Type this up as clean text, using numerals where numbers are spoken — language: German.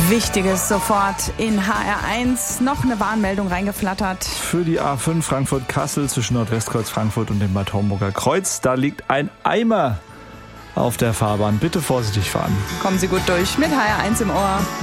Wichtiges sofort in HR1. Noch eine Warnmeldung reingeflattert. Für die A5 Frankfurt-Kassel zwischen Nordwestkreuz Frankfurt und dem Bad Homburger Kreuz. Da liegt ein Eimer auf der Fahrbahn. Bitte vorsichtig fahren. Kommen Sie gut durch mit HR1 im Ohr.